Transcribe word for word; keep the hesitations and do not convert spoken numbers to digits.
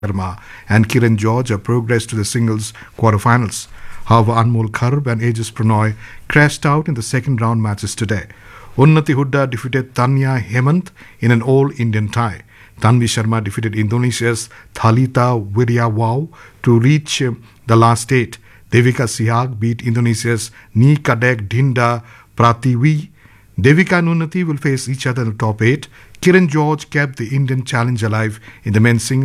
Sharma and Kiran George have progressed to the singles quarterfinals. However, Anmol Kharb and Aegis Pranoy crashed out in the second round matches today. Unnati Hooda defeated Tanya Hemant in an all-Indian tie. Tanvi Sharma defeated Indonesia's Thalita Wiriawau to reach uh, the last eight. Devika Sihag beat Indonesia's Ni Kadek Dinda Pratiwi. Devika and Unnati will face each other in the top eight. Kiran George kept the Indian challenge alive in the men's singles.